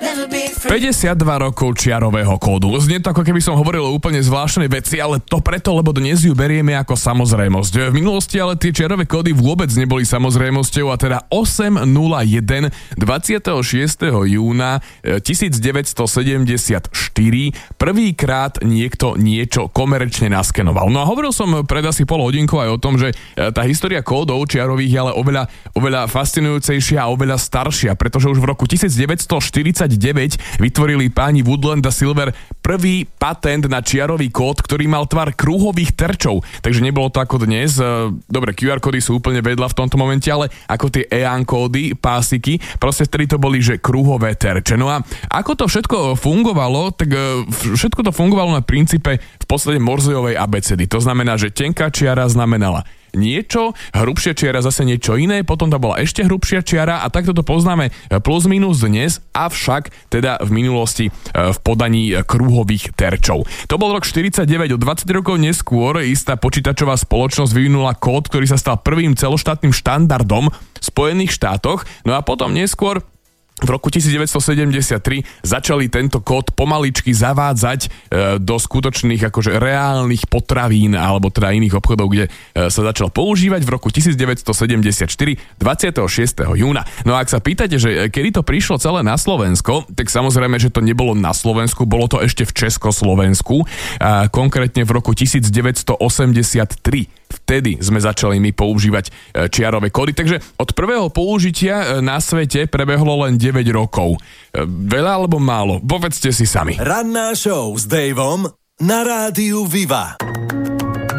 52 rokov čiarového kódu. Znie to, ako keby som hovoril o úplne zvláštnej veci, ale to preto, lebo dnes ju berieme ako samozrejmosť. V minulosti ale tie čiarové kódy vôbec neboli samozrejmosťou a teda 801 26. júna 1974 prvýkrát niekto niečo komerčne naskenoval. No a hovoril som pred asi pol hodinkou aj o tom, že tá história kódov čiarových je ale oveľa fascinujúcejšia a oveľa staršia, pretože už v roku 1949 vytvorili páni Woodland a Silver prvý patent na čiarový kód, ktorý mal tvar krúhových terčov. Takže nebolo to ako dnes. Dobre, QR kódy sú úplne vedľa v tomto momente, ale ako tie EAN kódy, pásiky, proste vtedy to boli, že krúhové terče. No a ako to všetko fungovalo, tak všetko to fungovalo na princípe v podstate Morzejovej abecedy. To znamená, že tenká čiara znamenala niečo, hrubšia čiara zase niečo iné, potom to bola ešte hrubšia čiara a takto to poznáme plus minus dnes, avšak teda v minulosti v podaní krúhových terčov. To bol rok 49, o 20 rokov neskôr istá počítačová spoločnosť vyvinula kód, ktorý sa stal prvým celoštátnym štandardom v Spojených štátoch, no a potom neskôr v roku 1973 začali tento kód pomaličky zavádzať do skutočných akože reálnych potravín alebo teda iných obchodov, kde sa začal používať v roku 1974 26. júna. No a ak sa pýtate, že kedy to prišlo celé na Slovensko, tak samozrejme, že to nebolo na Slovensku, bolo to ešte v Československu, konkrétne v roku 1983. Vtedy sme začali my používať čiarové kódy, takže od prvého použitia na svete prebehlo len 9 rokov. Veľa alebo málo? Povedzte si sami. Ranná show s Davom na rádiu Viva.